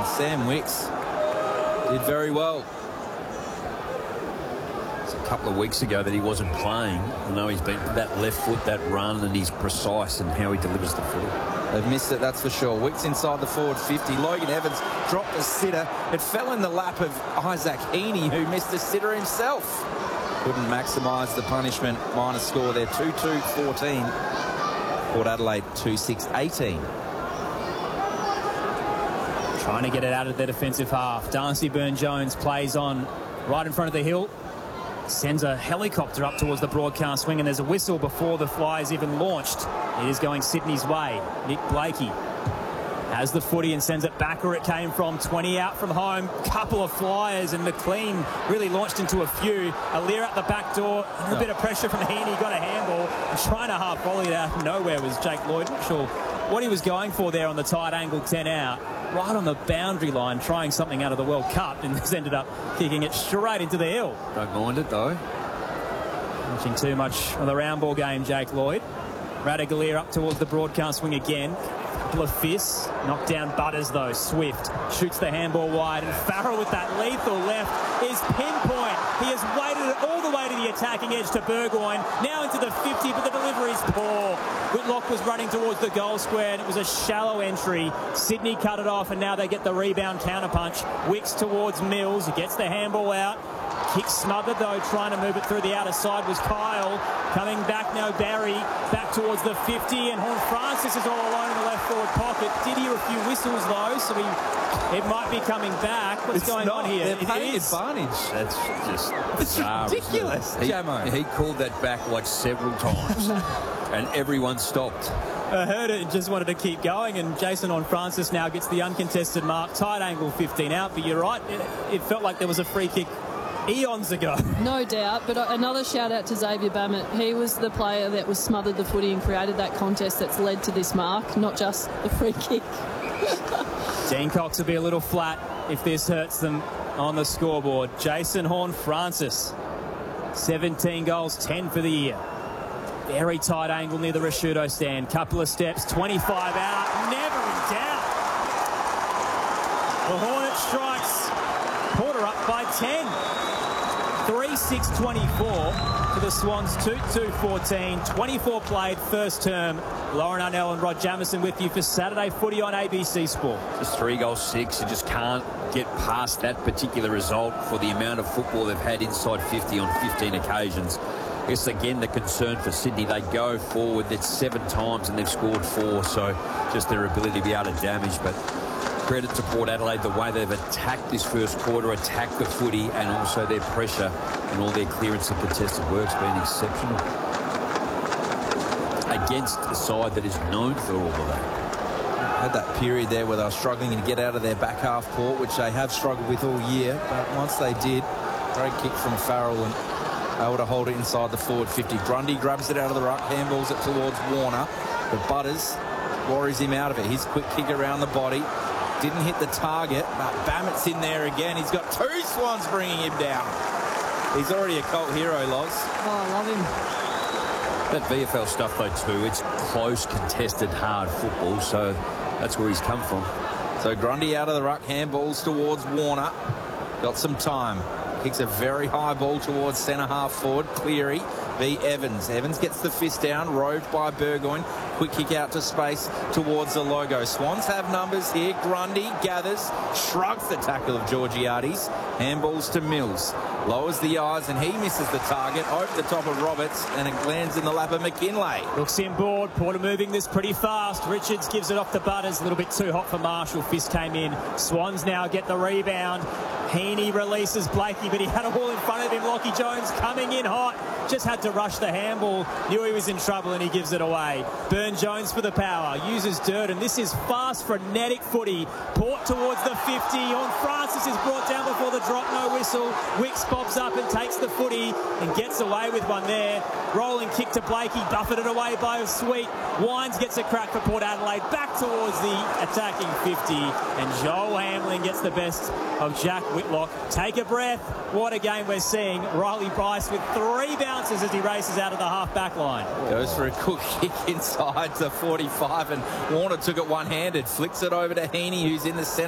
and Sam Wicks did very well. It's a couple of weeks ago that he wasn't playing. I know he's been that left foot, that run, and he's precise in how he delivers the footy. They've missed it, that's for sure. Wicks inside the forward 50. Logan Evans dropped a sitter. It fell in the lap of Isaac Heaney, who missed a sitter himself. Couldn't maximise the punishment. Minor score there, 2-2-14. Port Adelaide 2-6-18. Trying to get it out of the defensive half. Darcy Byrne-Jones plays on right in front of the hill. Sends a helicopter up towards the broadcast wing, and there's a whistle before the fly is even launched. It is going Sydney's way. Nick Blakey has the footy and sends it back where it came from. 20 out from home. Couple of flyers, and McLean really launched into a few. Aaliyah at the back door. A bit of pressure from Heaney. Got a handball. And trying to half volley it out of nowhere was Jake Lloyd. Not sure what he was going for there on the tight angle 10 out. Right on the boundary line, trying something out of the World Cup, and has ended up kicking it straight into the hill. Don't mind it, though. Watching too much of the round ball game, Jake Lloyd. Radagalier up towards the broadcast wing again. Couple of fists. Knocked down Butters, though. Swift shoots the handball wide, and Farrell with that lethal left is pinpoint. He has waited it all the way to the attacking edge to Burgoyne. Now into the 50, but the delivery's poor. Whitlock was running towards the goal square, and it was a shallow entry. Sydney cut it off, and now they get the rebound counterpunch. Wicks towards Mills. He gets the handball out. Kick smothered, though, trying to move it through the outer side was Kyle. Coming back now, Barry, back towards the 50, and Horne-Francis is all alone in the left forward pocket. Did hear a few whistles, though, so it might be coming back. What's going on here? They're paying advantage. That's just It's ridiculous, Jamo. He called that back like several times, and everyone stopped. I heard it and just wanted to keep going, and Jason Horne-Francis now gets the uncontested mark. Tight angle 15 out, but you're right, it felt like there was a free kick eons ago. No doubt, but another shout out to Xavier Bammett. He was the player that was smothered the footy and created that contest that's led to this mark, not just the free kick. Dean Cox will be a little flat if this hurts them on the scoreboard. Jason Horne-Francis, 17 goals, 10 for the year. Very tight angle near the Rashudo stand. Couple of steps, 25 out, never in doubt. The Hornet strikes. Porter up by 10. 3-6-24 for the Swans, 2-2-14. 24 played, first term. Lauren Arnell and Rod Jamison with you for Saturday Footy on ABC Sport. Just 3 goals, 6. You just can't get past that particular result for the amount of football they've had inside 50 on 15 occasions. I guess, again, the concern for Sydney, they go forward. That's 7 times and they've scored 4, so just their ability to be able to damage. But credit to Port Adelaide, the way they've attacked this first quarter, attacked the footy, and also their pressure and all their clearance and contested work's been exceptional against a side that is known for all of that. Had that period there where they were struggling to get out of their back half, Port, which they have struggled with all year. But once they did, great kick from Farrell and able to hold it inside the forward 50. Grundy grabs it out of the ruck, handballs it towards Warner. But Butters worries him out of it. His quick kick around the body. Didn't hit the target, but Bammett's in there again. He's got 2 Swans bringing him down. He's already a cult hero, Loz. Oh, I love him. That VFL stuff, though, too, it's close, contested, hard football, so that's where he's come from. So Grundy out of the ruck, handballs towards Warner. Got some time. Kicks a very high ball towards centre half forward. Cleary v Evans. Evans gets the fist down, roved by Burgoyne. Quick kick out to space towards the logo. Swans have numbers here. Grundy gathers, shrugs the tackle of Georgiades. Handballs to Mills. Lowers the eyes and he misses the target. Over the top of Roberts, and it lands in the lap of McKinlay. Looks inboard. Porter moving this pretty fast. Richards gives it off to Butters. A little bit too hot for Marshall. Fist came in. Swans now get the rebound. Heaney releases Blakey, but he had a ball in front of him. Lockie Jones coming in hot. Just had to rush the handball. Knew he was in trouble and he gives it away. Byrne-Jones for the power. Uses dirt, and this is fast, frenetic footy. Port towards the 50. Horne-Francis is brought down before the drop. No whistle. Wicks bobs up and takes the footy and gets away with one there. Rolling kick to Blakey. Buffeted away by Sweet. Wines gets a crack for Port Adelaide. Back towards the attacking 50. And Joel Hamlin gets the best of Jack Whitlock. Take a breath. What a game we're seeing. Riley Price with 3 bounces as he races out of the half-back line. Goes for a quick kick inside to 45, and Warner took it one-handed. Flicks it over to Heaney, who's in the centre.